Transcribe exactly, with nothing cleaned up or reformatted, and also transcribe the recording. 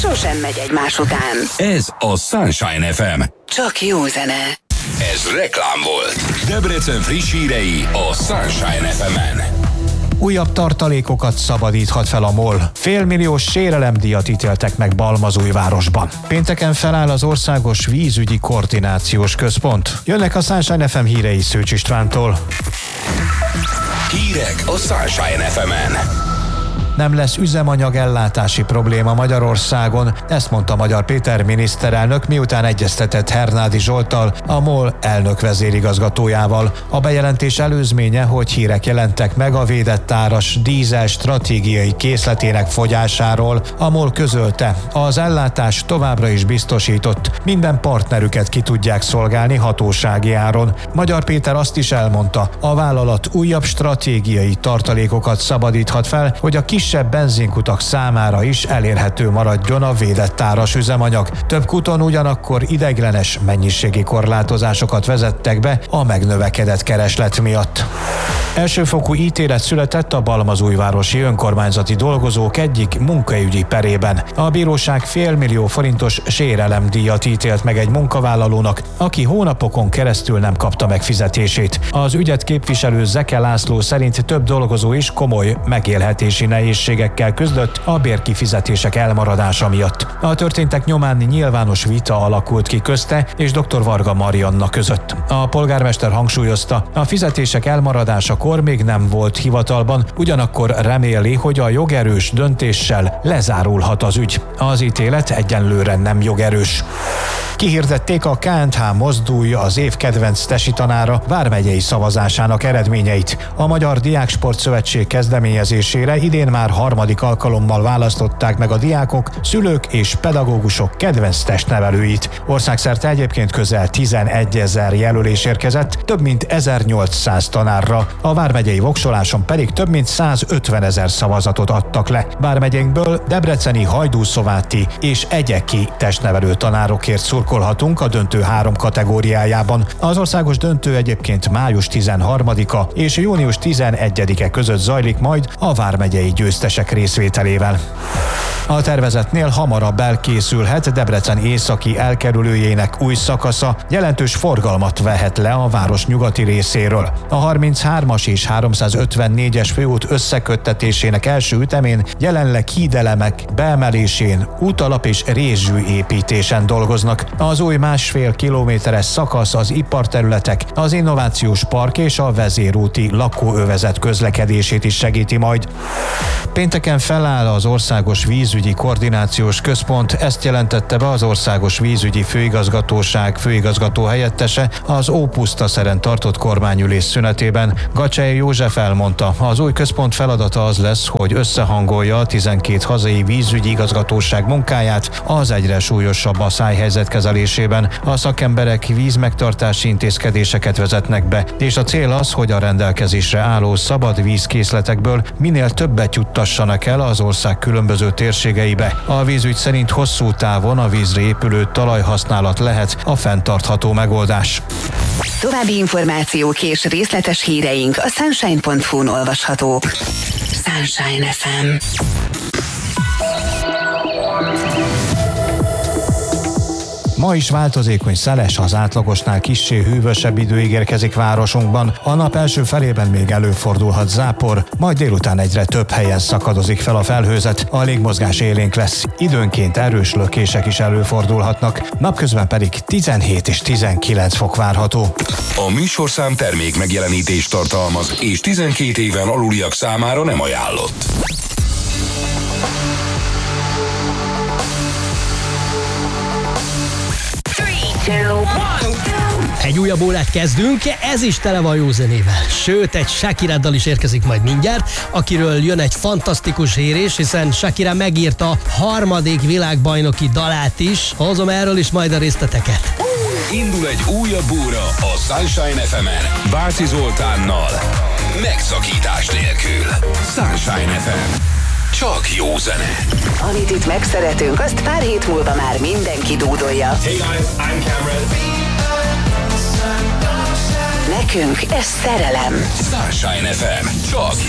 sosem megy egymás után. Ez a Sunshine ef em. Csak jó zene. Ez reklám volt. Debrecen friss hírei a Sunshine ef emen. Újabb tartalékokat szabadíthat fel a MOL. Félmilliós sérelemdíjat ítéltek meg Balmazújvárosban. Pénteken feláll az Országos Vízügyi Koordinációs Központ. Jönnek a Sunshine ef em hírei Szőcs Istvántól. Hírek a Sunshine ef emen. Nem lesz üzemanyag ellátási probléma Magyarországon, ezt mondta Magyar Péter miniszterelnök, miután egyeztetett Hernádi Zsolttal, a MOL elnök vezérigazgatójával. A bejelentés előzménye, hogy hírek jelentek meg a védett áras dízel stratégiai készletének fogyásáról. A MOL közölte, az ellátás továbbra is biztosított, minden partnerüket ki tudják szolgálni hatósági áron. Magyar Péter azt is elmondta, a vállalat újabb stratégiai tartalékokat szabadíthat fel, hogy a kisebb benzinkutak számára is elérhető maradjon a védett áras üzemanyag. Több kuton ugyanakkor ideiglenes mennyiségi korlátozásokat vezettek be a megnövekedett kereslet miatt. Elsőfokú ítélet született a balmazújvárosi önkormányzati dolgozók egyik munkaügyi perében. A bíróság félmillió forintos sérelemdíjat ítélt meg egy munkavállalónak, aki hónapokon keresztül nem kapta meg fizetését. Az ügyet képviselő Zeke László szerint több dolgozó is komoly megélhetési nehézségekkel küzdött a bérkifizetések elmaradása miatt. A történtek nyomán nyilvános vita alakult ki közte és dr. Varga Marianna között. A polgármester hangsúlyozta, a fizetések elmaradása kor még nem volt hivatalban, ugyanakkor reméli, hogy a jogerős döntéssel lezárulhat az ügy. Az ítélet egyenlőre nem jogerős. Kihirdették a ká en há Mozdulj az év kedvenc tesi tanára vármegyei szavazásának eredményeit. A Magyar Diáksport Szövetség kezdeményezésére idén már harmadik alkalommal választották meg a diákok, szülők és pedagógusok kedvenc testnevelőit. Országszerte egyébként közel tizenegyezer jelölés érkezett, több mint ezernyolcszáz tanárra. A vármegyei voksoláson pedig több mint százötvenezer szavazatot adtak le. Vármegyénkből debreceni, hajdúszováti és egyeki testnevelő tanárokért szurkolhatunk a döntő három kategóriájában. Az országos döntő egyébként május tizenharmadika és június tizenegyedike között zajlik majd a vármegyei győztesek részvételével. A tervezetnél hamarabb elkészülhet Debrecen északi elkerülőjének új szakasza, jelentős forgalmat vehet le a város nyugati részéről. A harminchármas és háromszázötvennégyes főút összeköttetésének első ütemén jelenleg hídelemek beemelésén, útalap és rézsű építésen dolgoznak. Az új másfél kilométeres szakasz az iparterületek, az innovációs park és a vezérúti lakóövezet közlekedését is segíti majd. Pénteken feláll az Országos Vízügyi Koordinációs Központ, ezt jelentette be az Országos Vízügyi Főigazgatóság főigazgató helyettese az Ópusztaszeren tartott kormányülés szünetében. Gacsei József elmondta, az új központ feladata az lesz, hogy összehangolja a tizenkét hazai vízügyi igazgatóság munkáját az egyre súlyosabb asszályhelyzet kezelésében. A szakemberek vízmegtartási intézkedéseket vezetnek be, és a cél az, hogy a rendelkezésre álló szabad vízkészletekből minél többet juttassanak el az ország különböző térségeibe. A vízügy szerint hosszú távon a vízre épülő talajhasználat lehet a fenntartható megoldás. További információk és részletes híreink a sunshine pont hu-n olvashatók. Sunshine ef em. Ma is változékony szeles, az átlagosnál kissé hűvösebb idő ígérkezik városunkban. A nap első felében még előfordulhat zápor, majd délután egyre több helyen szakadozik fel a felhőzet, a légmozgás élénk lesz. Időnként erős lökések is előfordulhatnak, napközben pedig tizenhét és tizenkilenc fok várható. A műsorszám termék megjelenítést tartalmaz, és tizenkét éven aluliak számára nem ajánlott. Egy újabb órát kezdünk, ez is tele van jó zenével. Sőt, egy Shakiráddal is érkezik majd mindjárt, akiről jön egy fantasztikus hírés, hiszen Shakira megírta a harmadik világbajnoki dalát is. Hozom erről is majd a részleteket. Indul egy újabb óra a Sunshine ef emen Bácsi Zoltánnal. Megszakítás nélkül. Sunshine ef em. Csak jó zene. Amit itt megszeretünk, azt pár hét múlva már mindenki dúdolja. Hey guys, I'm Cameron. Nekünk ez szerelem. Sunshine ef em. Csak